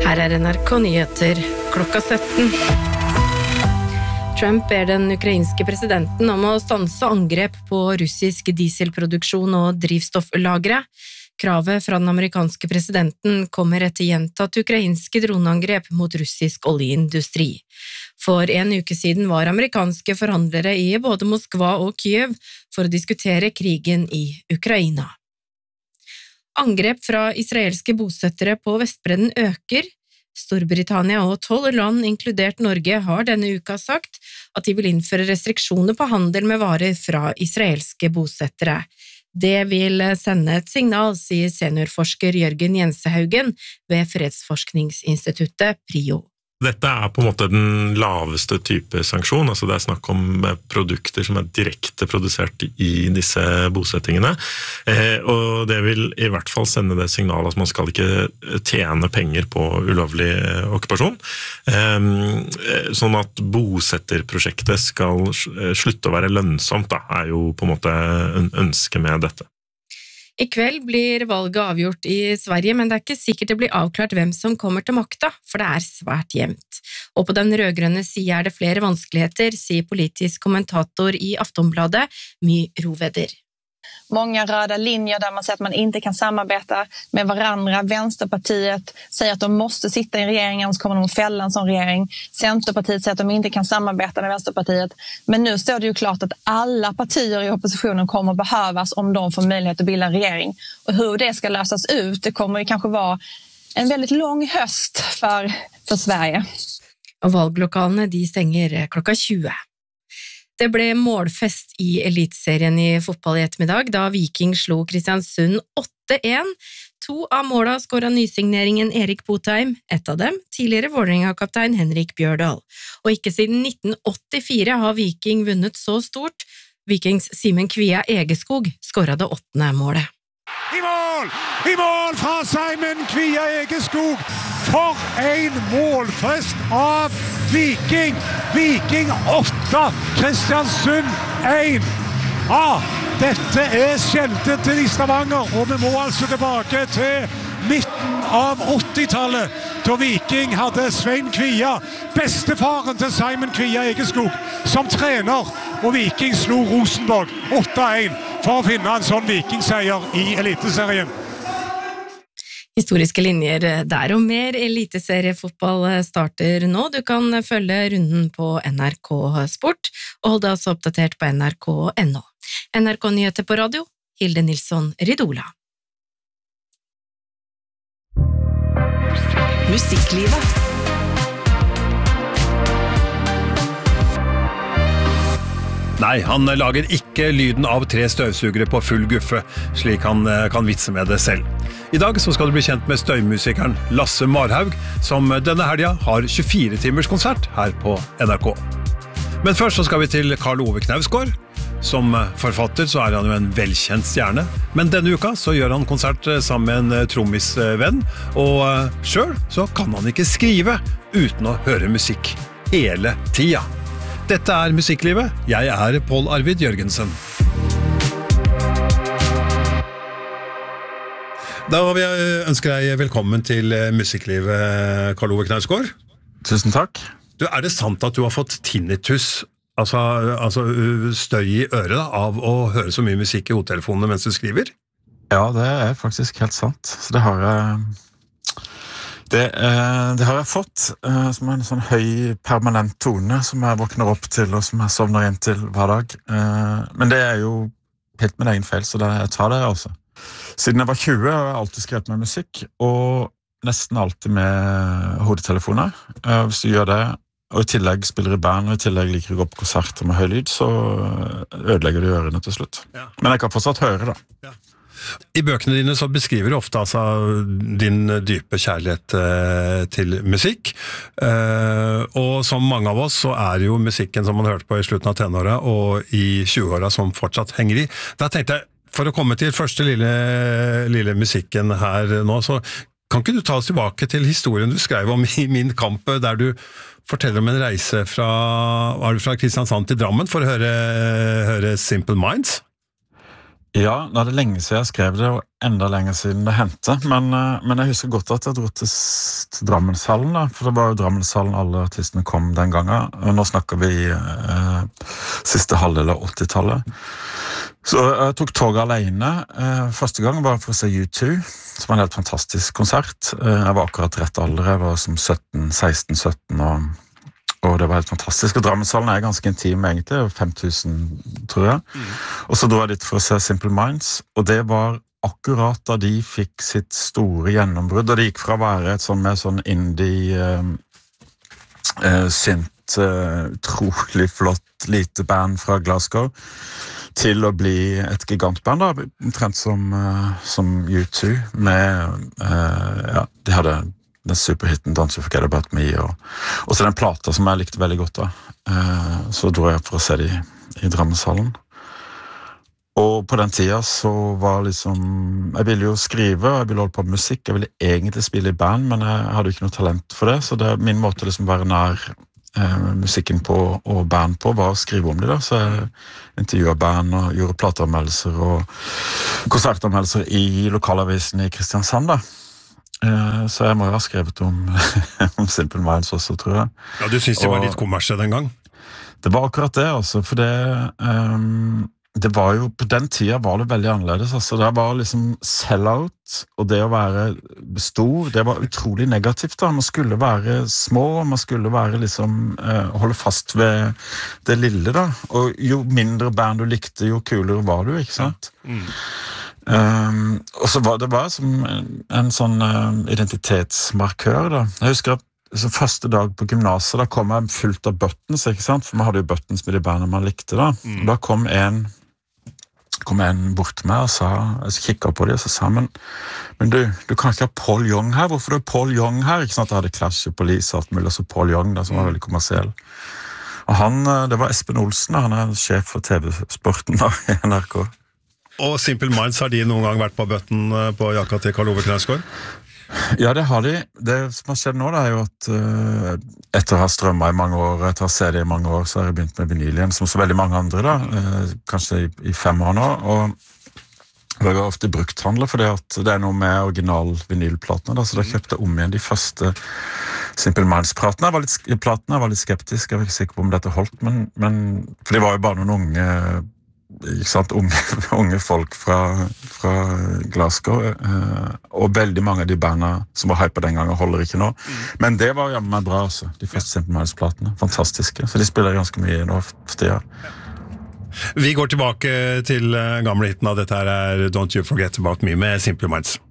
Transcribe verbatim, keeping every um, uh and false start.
Her er N R K Nyheter klokka sytten. Trump ber den ukrainske presidenten om å stanse angrep på russisk dieselproduksjon og drivstofflagre. Kravet fra den amerikanske presidenten kommer etter gjentatt ukrainske droneangrep mot russisk oljeindustri. For en uke siden var amerikanske forhandlere i både Moskva og Kyiv for å diskutere krigen i Ukraina. Angrep fra israelske bosettere på Vestbredden øker. Storbritannia og tolv land, inkludert Norge, har denne uka sagt at de vil innføre restriksjoner på handel med varer fra israelske bosettere. Det vil sende et signal, sier seniorforsker Jørgen Jensehaugen ved Fredsforskningsinstituttet PRIO. Dette er på en måte den laveste type sanksjon, altså det er snakk om produkter som er direkte produsert i disse bosettingene, eh, og det vil i hvert fall sende det signalet at man skal ikke tjene penger på ulovlig okkupasjon, eh, sånn at bosetterprosjektet skal slutte å være lønnsomt, da, er jo på en måte en ønske med dette. I kveld blir valget avgjort i Sverige, men det er ikke sikkert det blir avklart hvem som kommer til makta, for det er svært jevnt. Og på den rødgrønne siden er det flere vanskeligheter, sier politisk kommentator i Aftonbladet, My Roveder. Många röda linjer där man säger att man inte kan samarbeta med varandra. Vänsterpartiet säger att de måste sitta i regeringen, så kommer de att fälla en sån regering. Centerpartiet säger att de inte kan samarbeta med Vänsterpartiet. Men nu står det ju klart att alla partier i oppositionen kommer att behövas om de får möjlighet att bilda en regering. Och hur det ska lösas ut, det kommer ju kanske vara en väldigt lång höst för, för Sverige. Og valglokalene de stenger klokka tjue. Det ble målfest i elitserien i fotball i ettermiddag, da Viking slo Kristiansund åtte en. To av måla skåret nysigneringen Erik Botheim, ett av dem tidligere Vålerenga-kaptein Henrik Bjørdal. Og ikke siden nitten åttifire har Viking vunnet så stort. Vikings Simen Kvia Egeskog skåret det åttende målet. I mål! I mål fra Simen Kvia Egeskog! For en målfest av Viking! Viking åtte, Kristiansund én! Ja, dette er skjeltet i Stavanger, og vi må altså tilbake til midten av åttitallet, da Viking hadde Svein Kvia, bestefaren til Simen Kvia Egeskog, som trener, og Viking slo Rosenborg åtte en for å finne en sånn Viking-seier i eliteserien. Historiske linjer der, og mer eliteseriefotball starter nå. Du kan følge runden på N R K Sport, og hold deg også oppdatert på N R K punkt N O. N R K Nyheter på radio, Hilde Nilsson Ridola. Musikklivet. Nei, han lager ikke lyden av tre støvsugere på full guffe, slik han kan vitse med det selv. I dag så skal du bli kjent med støymusikeren Lasse Marhaug, som denne helga har tjuefire timers konsert her på N R K. Men først så skal vi til Karl Ove Knausgård. Som forfatter så er han jo en velkjent stjerne, men denne uka så gjør han konsert sammen med en trommisvenn, og selv så kan han ikke skrive uten å høre musikk hele tida. Dette er Musikklivet. Jeg er Pål Arvid Jørgensen. Da vil jeg ønske deg velkommen til Musikklivet, Karl Ove Knausgård. Tusen takk. Du, er det sant at du har fått tinnitus, altså, altså støy i øret da, av å høre så mye musikk i hodetelefonene mens du skriver? Ja, det er faktisk helt sant. Så det har jeg... Det, eh, det har jeg fått eh, som en sånn høy permanent tone som jeg våkner opp til og som jeg sovner inn til hver dag. Eh, men det er jo helt min egen feil, så det, jeg tar det også. Siden jeg var tjue har jeg alltid skrevet med musikk, og nesten alltid med hodetelefoner. Eh, hvis du gjør det, og i tillegg spiller i band, og i tillegg liker å gå på konserter med høy lyd, så ødelegger du ørene til slutt. Ja. Men jeg kan fortsatt høre da. Ja. I bøkene dine så beskriver du ofte altså, din dype kjærlighet eh, til musikk, eh, og som mange av oss så er jo musikken som man hørte på i slutten av tenåra og i tjueåra som fortsatt henger i. Da tenkte jeg, for å komme til første lille, lille musikken her nå, så kan ikke du ta oss tilbake til historien du skrev om i Min kamp, der du forteller om en reise fra, var det fra Kristiansand til Drammen for å høre, høre Simple Minds? Ja, nå er det lenge siden jeg skrev det, og enda lenger siden det hendte, men, men jeg husker godt at jeg dro til, til Drammenshallen, da, for det var jo Drammenshallen alle artistene kom den gangen, og nå snakker vi eh, siste halvdel av åttitallet. Så jeg tok toget alene. Eh, første gang var for å se U to, som var en helt fantastisk konsert. Eh, jeg var akkurat rett alder, jeg var som sytten, seksten, sytten, og Og det var helt fantastisk, og Drammenshallen er ganske intim egentlig, fem tusen tror jeg. Mm. Og så dro jeg dit for å se Simple Minds, og det var akkurat da de fikk sitt store gjennombrudd, og det gikk fra å være et sånn med sånn indie, uh, uh, synt, uh, utrolig flott lite band fra Glasgow, til å bli et gigantband da, omtrent som, uh, som U to, med, uh, ja, de hadde den superhitten Don't You Forget About Me, og, og så den plata som jeg likte veldig godt da. Eh, så dro jeg for å se de i Drammenshallen. Og på den tida så var liksom, jeg ville jo skrive, jeg ville holde på med musikk, jeg ville egentlig spille i band, men jeg hadde jo ikke noe talent for det, så det min måte å liksom være nær eh, musikken på og band på var å skrive om det da, så jeg intervjuet band og gjorde plateanmeldelser og konsertanmeldelser i lokalavisen i Kristiansand da. Så jeg må jo ha skrevet om, om Simple Minds også, tror jeg. Ja, du synes det var litt kommersie den gang? Det var akkurat det, altså, for det, um, det var jo, på den tida var det veldig annerledes, altså, det var liksom sell-out, og det å være stor, det var utrolig negativt da, man skulle være små, man skulle være liksom, uh, holde fast ved det lille da, og jo mindre band du likte, jo kulere var du, ikke sant? Ja. Mm. Um, og så var det bare som en, en sånn uh, identitetsmarkør da. Jeg husker at så første dag på gymnaset, da kom jeg fullt av buttons, ikke sant? For man hadde jo buttons med de bandene man likte da. Mm. Da kom en, kom en bort til meg og sa, jeg kikket på dem og så sa, men, men du, du kan ikke ha Paul Young her, hvorfor er Paul Young her? Ikke sant? Jeg hadde Clash og Police og alt mulig, og så Paul Young da, som var veldig kommersiell. Og han, det var Espen Olsen, han er sjef for T V-sporten da, i N R K. Og Simple Minds, har de noen gang vært på bøtten på jakka til Karl Ove Knausgård? Ja, det har de. Det som har skjedd nå, det er jo at uh, etter å ha strømmet i mange år, etter å ha C D i mange år, så har jeg begynt med vinyl igjen, som så veldig mange andre da, uh, kanskje i, i fem år nå, og jeg har ofte brukthandler, for det er noe med original vinylplatene, da, så da kjøpte jeg om igjen de første Simple Minds-platene. Jeg var litt, platene, jeg var litt skeptisk, jeg var ikke sikker på om dette holdt, men, men for det var jo bare noen unge ikke sant, unge, unge folk fra, fra Glasgow, eh, og veldig mange av de bandene som var hype den gangen holder ikke nå. Mm. Men det var jammen meg bra, altså. De første Simple Minds-platene. Fantastiske. Så de spiller ganske mye nå for tida. Vi går tilbake til gamle hitten av dette her er Don't You Forget About Me med Simple Minds.